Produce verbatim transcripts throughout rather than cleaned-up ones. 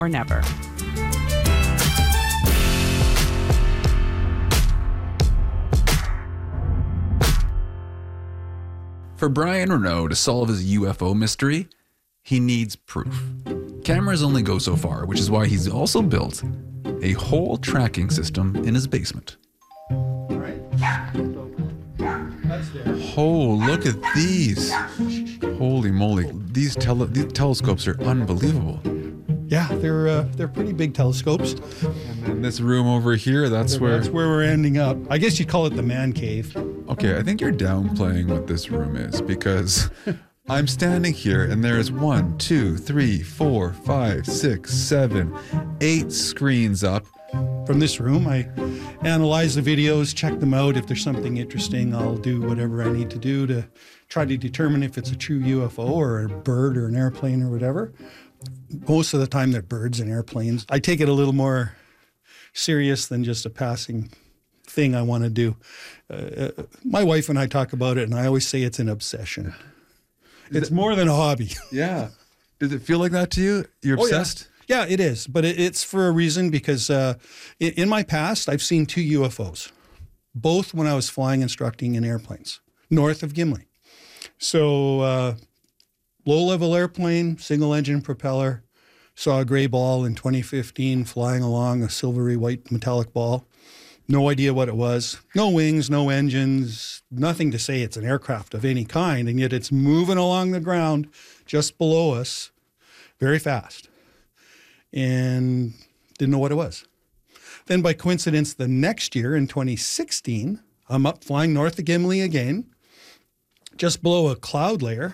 or never. For Brian Renault to solve his U F O mystery, he needs proof. Cameras only go so far, which is why he's also built a whole tracking system in his basement. Oh, look at these. Holy moly. These, tele- these telescopes are unbelievable. Yeah, they're uh, they're pretty big telescopes. And then this room over here, that's where... That's where we're ending up. I guess you'd call it the man cave. Okay, I think you're downplaying what this room is, because I'm standing here and there is one, two, three, four, five, six, seven, eight screens up. From this room, I analyze the videos, check them out. If there's something interesting, I'll do whatever I need to do to try to determine if it's a true U F O or a bird or an airplane or whatever. Most of the time, they're birds and airplanes. I take it a little more serious than just a passing thing I want to do. Uh, my wife and I talk about it, and I always say it's an obsession. It's it, more than a hobby. Yeah. Does it feel like that to you? You're obsessed? Oh, yeah. yeah, it is. But it, it's for a reason, because uh, in, in my past, I've seen two U F Os, both when I was flying instructing in airplanes, north of Gimli. So uh, low-level airplane, single-engine propeller, saw a gray ball in twenty fifteen flying along, a silvery white metallic ball. No idea what it was. No wings, no engines, nothing to say it's an aircraft of any kind, and yet it's moving along the ground just below us very fast. And didn't know what it was. Then by coincidence, the next year in twenty sixteen, I'm up flying north of Gimli again, just below a cloud layer,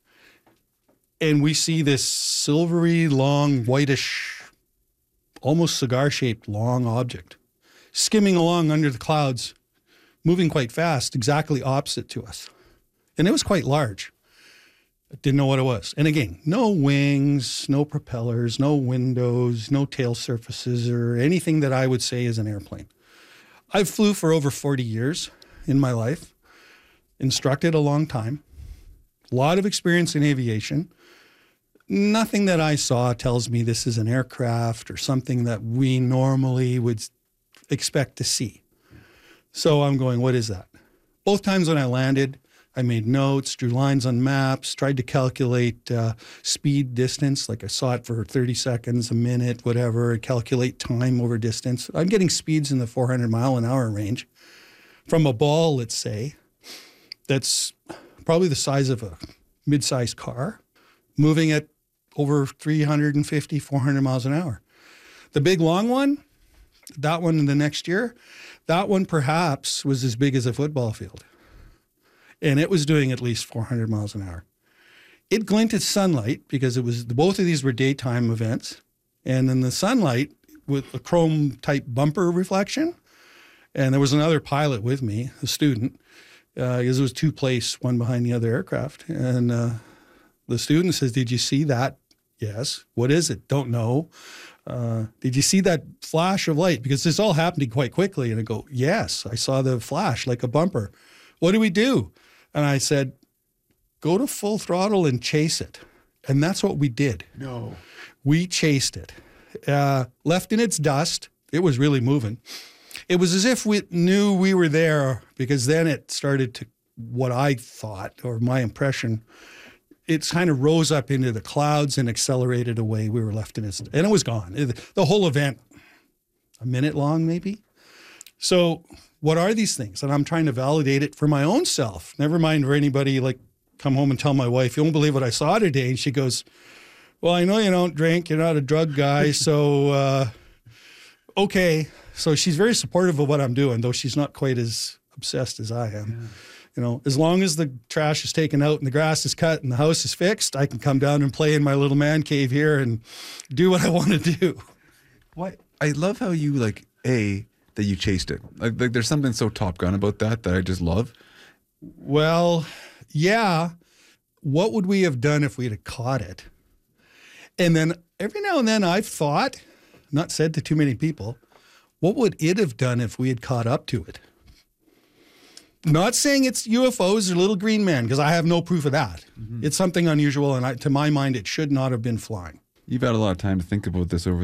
and we see this silvery, long, whitish, almost cigar-shaped long object skimming along under the clouds, moving quite fast, exactly opposite to us. And it was quite large. I didn't know what it was. And again, no wings, no propellers, no windows, no tail surfaces, or anything that I would say is an airplane. I flew for over forty years in my life, instructed a long time, a lot of experience in aviation. Nothing that I saw tells me this is an aircraft or something that we normally would expect to see. So I'm going, what is that? Both times when I landed, I made notes, drew lines on maps, tried to calculate uh, speed, distance, like I saw it for thirty seconds, a minute, whatever, calculate time over distance. I'm getting speeds in the four hundred mile an hour range from a ball, let's say, that's probably the size of a mid-sized car, moving at over three fifty, four hundred miles an hour. The big long one, that one in the next year, that one perhaps was as big as a football field. And it was doing at least four hundred miles an hour. It glinted sunlight because it was, both of these were daytime events. And in the sunlight with a chrome type bumper reflection. And there was another pilot with me, a student, uh, because it was two place, one behind the other aircraft. And uh, the student says, "Did you see that?" "Yes." "What is it?" "Don't know." Uh, "did you see that flash of light?" Because this all happening quite quickly. And I go, "Yes, I saw the flash like a bumper." "What do we do?" And I said, "Go to full throttle and chase it." And that's what we did. No. We chased it. Uh, left in its dust. It was really moving. It was as if we knew we were there, because then it started to, what I thought, or my impression, it kind of rose up into the clouds and accelerated away. We were left in its, and it was gone. It, the whole event, a minute long maybe. So what are these things? And I'm trying to validate it for my own self. Never mind for anybody, like come home and tell my wife, "You won't believe what I saw today." And she goes, "Well, I know you don't drink. You're not a drug guy. So, uh, okay." So she's very supportive of what I'm doing, though she's not quite as obsessed as I am. Yeah. You know, as long as the trash is taken out and the grass is cut and the house is fixed, I can come down and play in my little man cave here and do what I want to do. Why? I love how you, like, A, that you chased it. Like, like there's something so Top Gun about that that I just love. Well, yeah. What would we have done if we had caught it? And then every now and then I've thought, not said to too many people, what would it have done if we had caught up to it? Not saying it's U F Os or little green men, because I have no proof of that. Mm-hmm. It's something unusual, and I, to my mind, it should not have been flying. You've had a lot of time to think about this over